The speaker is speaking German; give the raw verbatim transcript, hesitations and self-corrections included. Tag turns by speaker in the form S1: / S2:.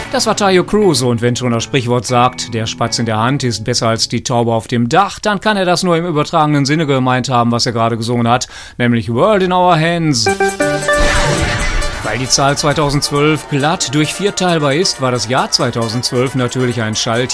S1: Das war Taio Cruz, und wenn schon das Sprichwort sagt, der Spatz in der Hand ist besser als die Taube auf dem Dach, dann kann er das nur im übertragenen Sinne gemeint haben, was er gerade gesungen hat, nämlich World in Our Hands. Weil die Zahl zweitausendzwölf glatt durch vier teilbar ist, war das Jahr zweitausendzwölf natürlich ein Schaltjahr.